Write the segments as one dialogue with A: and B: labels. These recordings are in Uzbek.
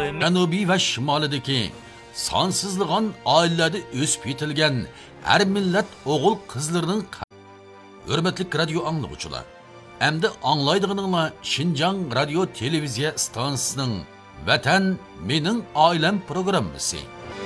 A: Janubiy va shimolidagi sonsizligan oilalarda o'sib yetilgan har millat o'g'il qizlarining hurmatli radio anglovchilar hamda anglaydiganinglar Şinjan radio televiziya stansiyasining Vatan mening oilam programmasi.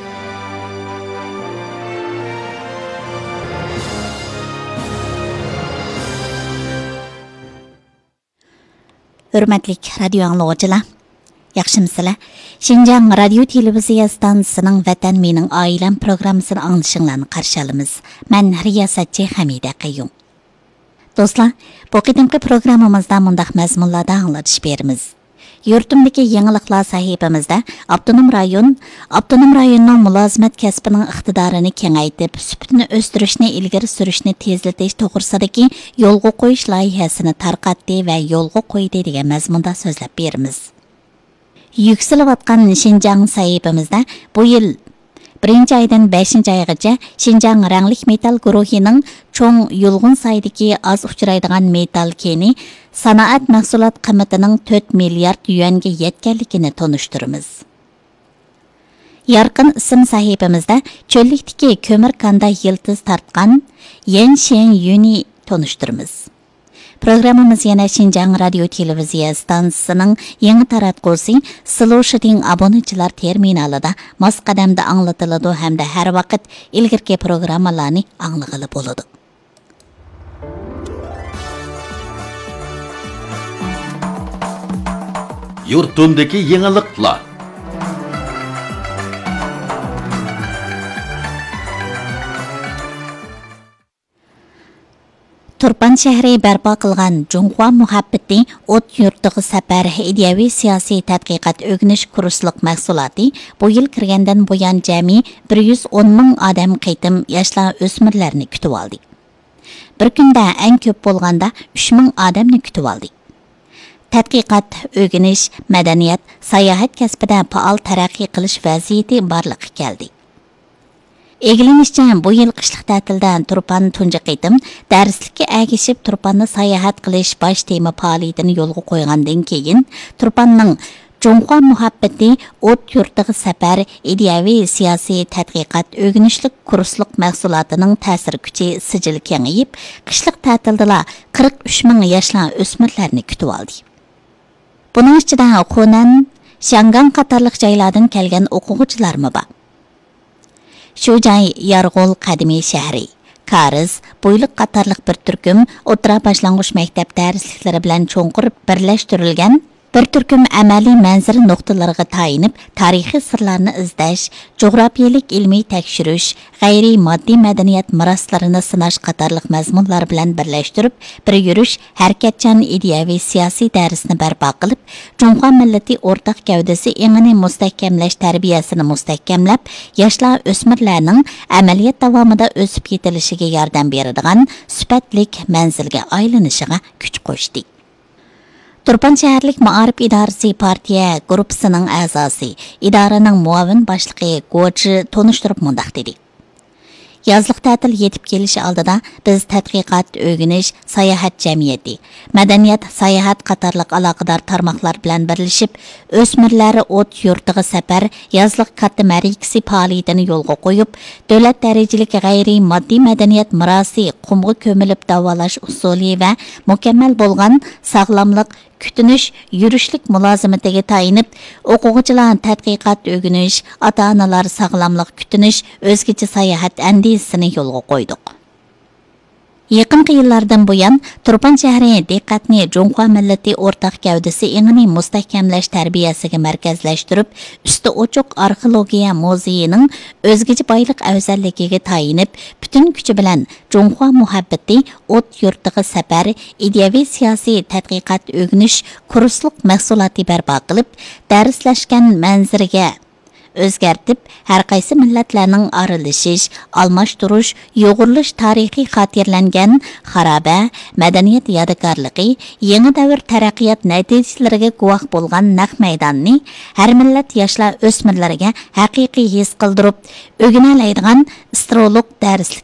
B: Hürmetli radio anglovchilar, yaxshimisilar? Şinjan radio televiziya stansiyasining Vatan mening oilam programmasini anglashinglarni qarshi olamiz. Men riyosatchi Hamida Qayyum. Do'stlar, bu qadimki programmamizda mundaq mazmunlarda anglatish beramiz. Yurtimdagi yangiliklar sahifamizda avtonom rayonning mulozimat kasbining iqtidorini kengaytib, sifatini o'stirishni ilgari surishni tezlatish to'g'risidagi yo'lga qo'yish loyihasini tarqatdi va yo'lga qo'ydi degan mazmunda so'zlab beramiz. Yuksalayotgan Şinjan sahifamizda bu yil 1 aydan 5 aygacha Şinjan ranglik metal guruhining cho'ng yulg'un saydagi az uchraydigan metal keni sanoat mahsulot qiymatining 4 milliard yuanga yetganligini tonishtiramiz. Yarqin ism sahifamizda cho'llikdagi ko'mir kanda yildiz tartgan Yenshen Yuni tonishtiramiz. Programmamiz yana Şinjan radio televiziya stansiyasining yangi taratqusi Sloshating obunachilar terminalida mos qadamda anglatiladi hamda har vaqt ilgirki programmalarni anglag'ili bo'ladi.
A: Yurtimdagi yangiliklar.
B: Turpan shahri barpo qilgan Junhua muhabbati o't yurtiga safar ideyaviy siyosiy tadqiqot o'g'inish kursliq mahsuloti bu yil kirgandan buyon jami 110 ming odam qaytim yoshlar o'smirlarni kutib oldi. Bir kunda eng ko'p bo'lganda 3 ming odamni kutib oldi. Tadqiqot, o'g'inish, madaniyat, sayohat kasbida faol taraqqiy qilish vaziyati borliqqa keldi. Egilinishcha bu yil qishliq ta'tildan Turpan tunji qitim darslikka agishib Turpanni sayohat qilish bosh tema faoliyatini yo'lga qo'ygandan keyin Turpanning Junhua muhabbati o't yurtiga safar ideyaviy siyosiy tadqiqot o'g'inishlik kursliq mahsulotining ta'sir kuchi sijil kengayib, qishliq ta'tilda 43 ming yoshlar o'smirlarni kutib oldi. Buning ichida Xunan, Shangan qatorliq joylardan kelgan o'quvchilarmi bor. Shu joy Yarg'ol qadimiy shahri, Kariz, Bo'yliq qatorliq bir turkum o'rta boshlang'ich maktab darsliklari bilan cho'nqur birlashtirilgan bir turkum amaliy manzara nuqtalariga tayinib, tarixiy sirlarni izlash, jo'grafiyalik ilmiy tekshirish, g'ayriy moddiy madaniyat meroslarini sinash qatorliq mazmunlar bilan birlashtirib, bir yurish, harakatchan ideyaviy siyosiy darsni barpo qilib, Junhua millati o'rtaq gavdasi engini mustahkamlash tarbiyasini mustahkamlab, yoshlar o'smirlarning amaliyot davomida o'sib yetilishiga yordam beradigan sifatlik manzilga aylanishiga kuch qo'shdi. Turpan shaharlik ma'arif idorasi partiya gruppasining a'zosi, idoraning muavin boshlig'i Go'ji tonishtirib mundaq dedi. Yazliq ta'til yetib kelishi oldida biz tadqiqot, o'g'inish, sayohat jamiyati, madaniyat, sayohat qatorliq aloqador tarmoqlar bilan birlashib, o'smirlari o't yurtiga safar yazliq katta marikasi faoliyatini yo'lga qo'yib, davlat darajalik g'ayriy moddiy madaniyat merosi qumga ko'milib davolash usuli va mukammal bo'lgan sog'lomlik kütünüş, yürüşlük mülazimetiga tayinib, o'quvchilar tadqiqot o'g'inish, ota-onalar sog'lomlik kütünüş, o'zgacha sayohat andisini yo'lga qo'ydik. Yaqinqi yillardan buyon Turpan shahri diqqatni Junhua millati o'rtaq gavdasi engini mustahkamlash tarbiyasiga markazlashtirib, usti ochiq arxeologiya muzeyining o'zgacha boylik afzalligiga tayinib, butun kuchi bilan Junhua muhabbati o't yurtiga safar ideyaviy siyosiy tadqiqot o'g'inish kursliq mahsuloti barpo qilib, darslashgan manziriga o'zgartib, har qaysi millatlarning aralashish, almashtirish, yo'g'irilish tarixiy xotirlangan xaroba, madaniyat yodgorligi, yangi davr taraqqiyot natijalariga guvoh bo'lgan naq maydonni har millat yoshlar o'smirlarga haqiqiy his qildirib, o'g'inalaydigan astrolog darslik